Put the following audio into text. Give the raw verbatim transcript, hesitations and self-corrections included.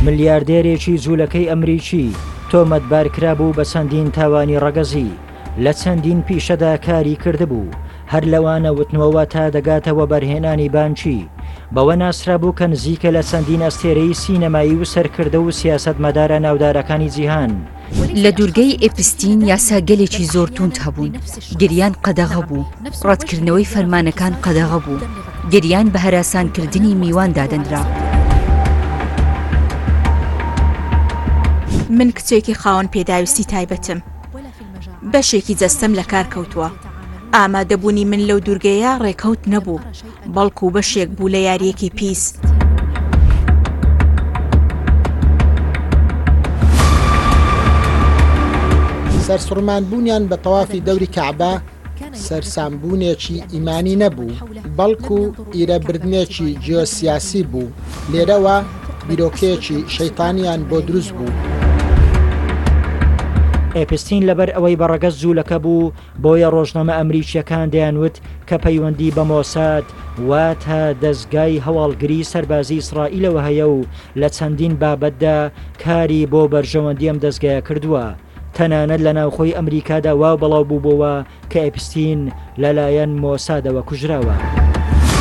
ملیاردێرێکی جوولەکەی ئەمریکی تۆمەتبارکرا بوو بە چەندین تاوانی ڕەگەزی لە چەندین پیشەدا کاری کردبوو هەر لەوانە وتنەوە تا دەگاتەوە بەرهێنانی بانکی بەوە ناسرا بوو کە نزیکە لە چەندین ئەستێرەی سینەمایی و سەرکردە و سیاسەتمەدارە ناودارەکانی جیهان لە دوورگەی ئێپستین یاساگەلێکی زۆر توند هەبوون گریان قەدەغە بوو ڕەتکردنەوەی فەرمانەکان قەدەغە بوو گریان بە هەراسانکردنی میوان دادەنرا. من کچێکی خاوەن پێداویستی تایبەتم بەشێکی جەستەم لە کار کەوتووە ئامادەبوونی من لەو دوورگەیە ڕێکەوت نەبوو بەڵکو بەشێک بوو لە یاریەکی پیس. سەرسوڕمانبوونیان بە تەوافی دەوری کەعبە سەرسامبوونێکی ئیمانی نەبوو بەڵکو ئیرەبردنێکی جیۆسیاسی بوو لێرەوە بیرۆکەیەکی شەیتانیان بۆ دروست بوو. ئێپستین لەبەر ئەوەی بەڕەگەز جوولەکە بوو بۆیە ڕۆژنامە ئەمریکیەکان دەیانوت کە پەیوەندی بە مۆساد واتە دەستگای هەواڵگری سەربازی ئیسرائیلەوە هەیە و لە چەندین بابەتدا کاری بۆ بەرژەوەندی ئەم دەستگایە کردووە تەنانەت لە ناوخۆی ئەمریکادا وا بەڵاو بووبەوە کە ئێپستین لەلایەن مۆسادەوە کوژراوە.